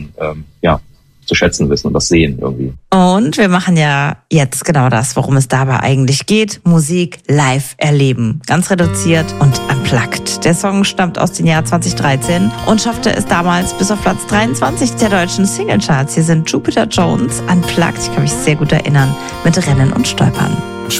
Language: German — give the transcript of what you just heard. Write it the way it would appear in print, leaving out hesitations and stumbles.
zu schätzen wissen und das sehen irgendwie. Und wir machen ja jetzt genau das, worum es dabei eigentlich geht. Musik live erleben. Ganz reduziert und unplugged. Der Song stammt aus dem Jahr 2013 und schaffte es damals bis auf Platz 23 der deutschen Singlecharts. Hier sind Jupiter Jones, Unplugged, ich kann mich sehr gut erinnern, mit Rennen und Stolpern.